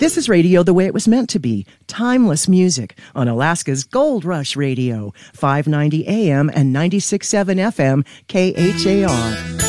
This is radio the way it was meant to be. Timeless music on Alaska's Gold Rush Radio, 590 AM and 96.7 FM KHAR.